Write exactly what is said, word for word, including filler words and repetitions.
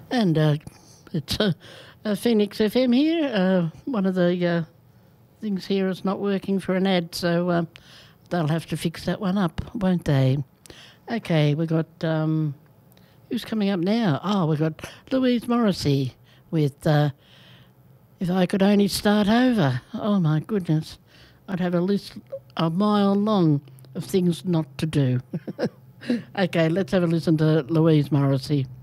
And uh, it's uh, uh, Phoenix F M here. Uh, one of the uh, things here is not working for an ad, so uh, they'll have to fix that one up, won't they? Okay, we've got... Um, who's coming up now? Oh, we've got Louise Morrissey with uh, If I Could Only Start Over. Oh, my goodness. I'd have a list a mile long of things not to do. Okay, let's have a listen to Louise Morrissey.